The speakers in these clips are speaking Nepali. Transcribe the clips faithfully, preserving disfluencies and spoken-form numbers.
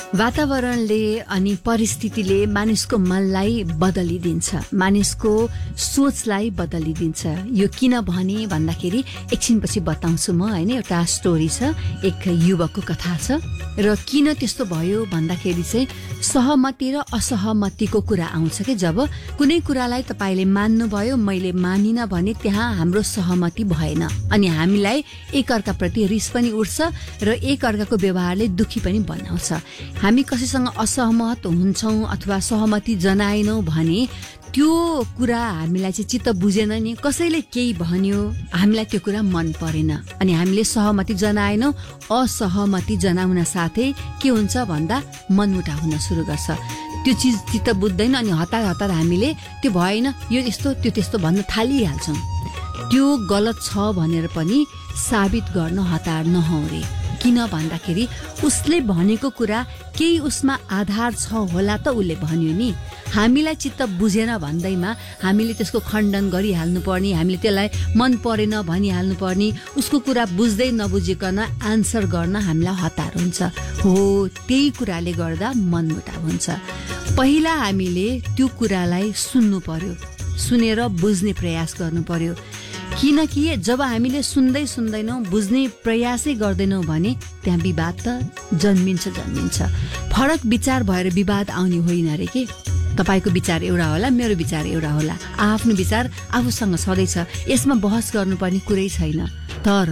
वातावरणले अनि परिस्थितिले मानिसको मनलाई बदलिदिन्छ, मानिसको सोचलाई बदलिदिन्छ। यो किन भने भन्दाखेरि एकछिनपछि बताउँछु म, होइन। एउटा स्टोरी छ, एक युवकको कथा छ। र किन त्यस्तो भयो भन्दाखेरि चाहिँ सहमति र असहमतिको कुरा आउँछ कि जब कुनै कुरालाई तपाईँले मान्नुभयो, मैले मानिन भने त्यहाँ हाम्रो सहमति भएन अनि हामीलाई एकअर्काप्रति रिस पनि उठ्छ र एकअर्काको व्यवहारले दुखी पनि बनाउँछ। हामी कसैसँग असहमत हुन्छौँ अथवा सहमति जनाएनौँ भने त्यो कुरा हामीलाई चाहिँ चित्त बुझेन नि, कसैले केही भन्यो, हामीलाई त्यो कुरा मन परेन अनि हामीले सहमति जनाएनौँ। असहमति जनाउन साथै के हुन्छ भन्दा मनमुटाव हुन सुरु गर्छ। त्यो चिज चित्त बुझ्दैन अनि हतार हतार हामीले त्यो भएन, यो यस्तो त्यो त्यस्तो भन्न थालिहाल्छौँ। त्यो गलत छ भनेर पनि साबित गर्न हतार नहौ रे। किन भन्दाखेरि उसले भनेको कुरा केही उसमा आधार छ होला त उसले भन्यो नि। हामीलाई चित्त बुझेन भन्दैमा हामीले त्यसको खण्डन गरिहाल्नु पर्ने, हामीले त्यसलाई मन परेन भनिहाल्नु पर्ने, उसको कुरा बुझ्दै नबुझिकन आन्सर गर्न हामीलाई हतार हुन्छ। हो, त्यही कुराले गर्दा मनमुटाव हुन्छ। पहिला हामीले त्यो कुरालाई सुन्नु पर्यो, सुनेर बुझ्ने प्रयास गर्नु पर्यो। किनकि जब हामीले सुन्दै सुन्दैनौँ, बुझ्ने प्रयासै गर्दैनौँ भने त्यहाँ विवाद त जन्मिन्छ जन्मिन्छ फरक विचार भएर विवाद आउने होइन रे के। तपाईँको विचार एउटा होला, मेरो विचार एउटा होला, आफ्नो विचार आफूसँग छँदैछ, यसमा बहस गर्नुपर्ने कुरै छैन। तर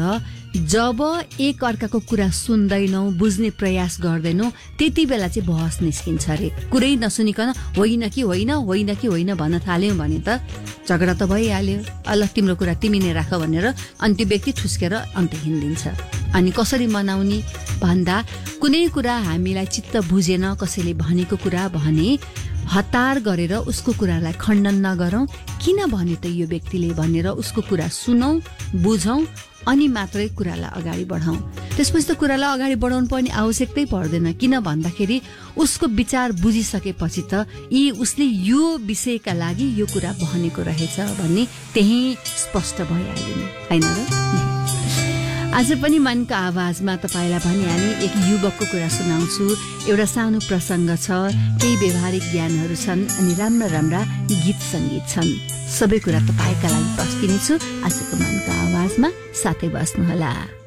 जब एक अर्काको कुरा सुन्दैनौँ, बुझ्ने प्रयास गर्दैनौँ, त्यति बेला चाहिँ बहस निस्किन्छ रे। कुरै नसुनिकन होइन कि होइन, होइन कि होइन भन्न थाल्यौँ भने त झगडा त भइहाल्यो। अल तिम्रो कुरा तिमी नै राख भनेर अनि त्यो व्यक्ति ठुस्केर अन्त हिँडिदिन्छ। अनि कसरी मनाउने भन्दा कुनै कुरा हामीलाई चित्त बुझेन, कसैले भनेको कुरा भने हतार गरेर उसको कुरालाई खण्डन नगरौँ। किन भन्यो त यो व्यक्तिले भनेर उसको कुरा सुनौँ, बुझौँ अनि मात्रै कुरालाई अगाडि बढाउँ। त्यसपछि त कुरालाई अगाडि बढाउनु पर्ने आवश्यकतै पर्दैन। किन भन्दाखेरि उसको विचार बुझिसकेपछि त यी उसले यो विषयका लागि यो कुरा भनेको रहेछ भन्ने त्यही स्पष्ट भइहाल्यो नि, होइन र? आज पनि मनको आवाजमा तपाईँलाई भनिहालेँ, एक युवकको कुरा सुनाउँछु। एउटा सानो प्रसङ्ग छ, केही व्यवहारिक ज्ञानहरू छन् अनि राम्रा राम्रा गीत सङ्गीत छन्। सबै कुरा तपाईँका लागि प्रस्तुत छु आजको मनको आवाजमा। साथै बस्नुहोला।